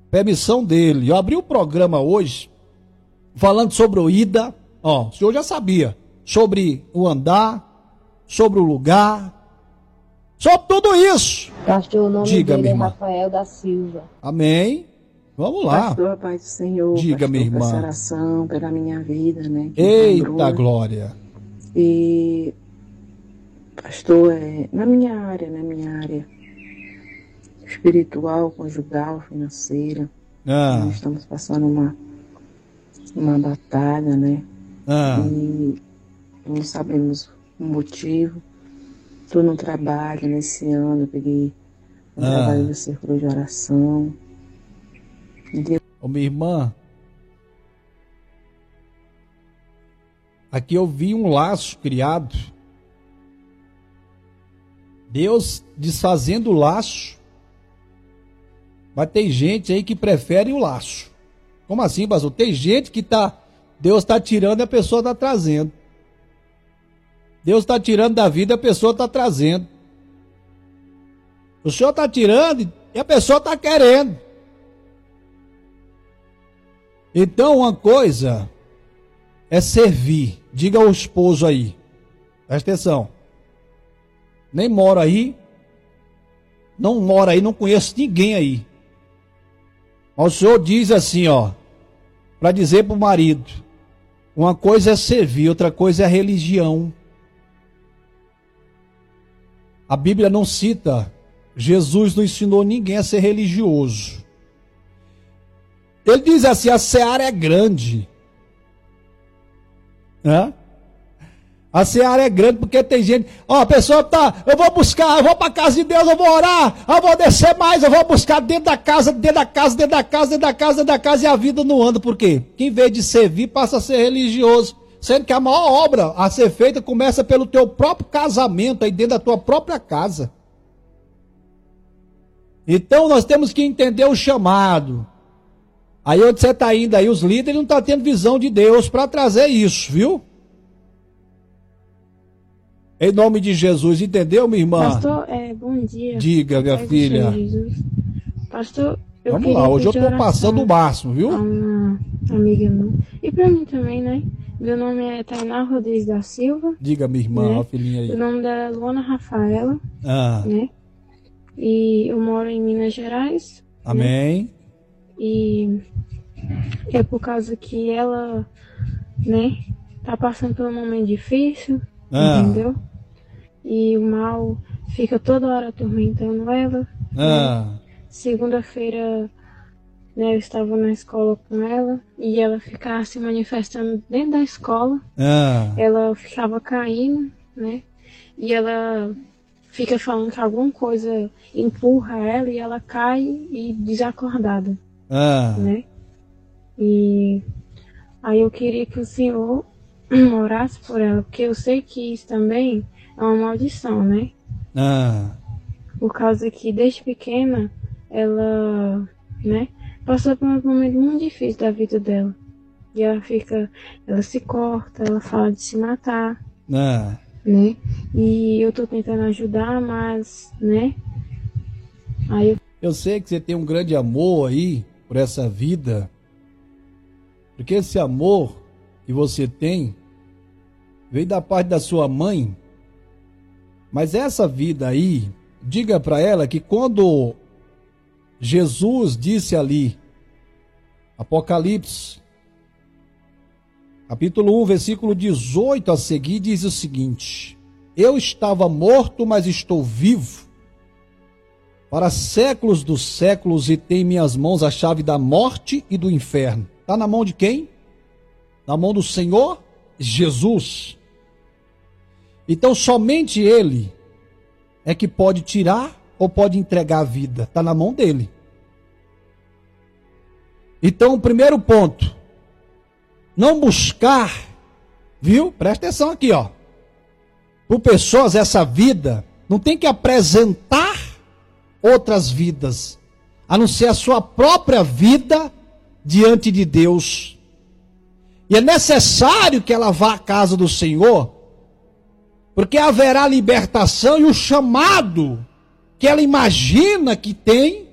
permissão dele. Eu abri o programa hoje falando sobre o ida. O senhor já sabia sobre o andar, sobre o lugar, sobre tudo isso. Pastor, o nome Diga, dele minha é irmã. Rafael da Silva. Amém. Vamos lá. Pastor, a paz do Senhor. Diga, pastor, minha irmã. peço oração pela minha vida, né? Que Eita, lembrou. glória. E, pastor, na minha área espiritual, conjugal, financeira, nós estamos passando uma batalha, né? E não sabemos o motivo. Estou no trabalho nesse ano, eu peguei um trabalho do círculo de oração. Minha irmã, aqui eu vi um laço criado. Deus desfazendo o laço. Mas tem gente aí que prefere o laço. Como assim, pastor? Tem gente que Deus está tirando e a pessoa está trazendo. Deus está tirando da vida e a pessoa está trazendo. O senhor está tirando e a pessoa está querendo. Então uma coisa é servir. Diga ao esposo aí. Presta atenção. Nem moro aí. Não moro aí, não conheço ninguém aí. Mas o senhor diz assim, para dizer para o marido. Uma coisa é servir, outra coisa é a religião. A Bíblia não cita, Jesus não ensinou ninguém a ser religioso. Ele diz assim, a seara é grande. A seara é grande porque tem gente, a pessoa eu vou buscar, eu vou para a casa de Deus, eu vou orar, eu vou descer mais, eu vou buscar dentro da casa, e a vida não anda. Por quê? Que em vez de servir, passa a ser religioso. Sendo que a maior obra a ser feita começa pelo teu próprio casamento, aí dentro da tua própria casa. Então nós temos que entender o chamado. Aí onde você está indo aí, os líderes não estão tendo visão de Deus para trazer isso, viu? Em nome de Jesus, entendeu, minha irmã? Pastor, bom dia. Diga, minha filha. Pastor, vamos lá, hoje eu estou passando o máximo, viu? Uma amiga minha. E para mim também, né? Meu nome é Tainá Rodrigues da Silva. Diga, minha irmã, né? a filhinha aí. O nome dela é Luana Rafaela. Né? E eu moro em Minas Gerais. Amém. Né? E é por causa que ela, né, tá passando por um momento difícil, entendeu? E o mal fica toda hora atormentando ela. Né? Segunda-feira, né, eu estava na escola com ela e ela ficava se manifestando dentro da escola. Ela ficava caindo, né? E ela fica falando que alguma coisa empurra ela e ela cai e desacordada. Né? E aí eu queria que o senhor orasse por ela, porque eu sei que isso também é uma maldição, né? Por causa que desde pequena ela, né, passou por um momento muito difícil da vida dela. E ela se corta, ela fala de se matar, né? E eu tô tentando ajudar, mas, né? Aí eu sei que você tem um grande amor aí por essa vida, porque esse amor que você tem veio da parte da sua mãe, mas essa vida aí, diga para ela que quando Jesus disse ali, Apocalipse, capítulo 1, versículo 18 a seguir, diz o seguinte: eu estava morto, mas estou vivo para séculos dos séculos, e tem em minhas mãos a chave da morte e do inferno. Está na mão de quem? Na mão do Senhor Jesus. Então somente Ele é que pode tirar ou pode entregar a vida. Está na mão dele. Então o primeiro ponto, não buscar, viu? Presta atenção aqui, por pessoas essa vida, não tem que apresentar outras vidas, a não ser a sua própria vida diante de Deus. E é necessário que ela vá à casa do Senhor, porque haverá libertação e o chamado que ela imagina que tem,